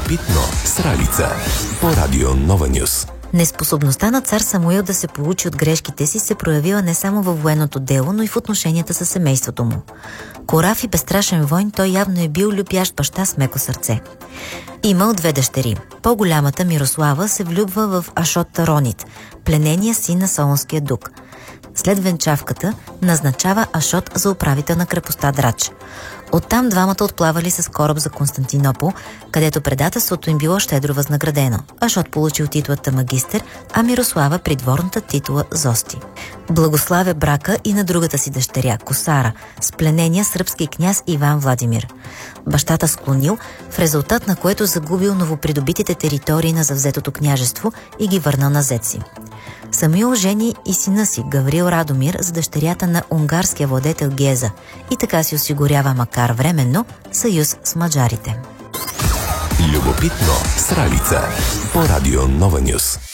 Любопитно с Ралица по Радио Нова Нюс. Неспособността на цар Самуил да се получи от грешките си се проявила не само във военното дело, но и в отношенията със семейството му. Корав и безстрашен войн, той явно е бил любящ баща с меко сърце. Имал две дъщери. По-голямата, Мирослава, се влюбва в Ашот Таронит, пленения син на Солунския дук. След венчавката назначава Ашот за управител на крепостта Драч. Оттам двамата отплавали с кораб за Константинопол, където предателството им било щедро възнаградено. Ашот получил титлата магистър, а Мирослава придворната титла Зости. Благославя брака и на другата си дъщеря, Косара, с пленения сръбски княз Иван Владимир. Бащата склонил, в резултат на което загубил новопридобитите територии на завзетото княжество и ги върнал на зет си. Самуил жени и сина си, Гаврил Радомир, за дъщерята на унгарския владетел Геза и така си осигурява, макар временно, съюз с маджарите. Любопитно с Ралица по Радио Нова Нюс.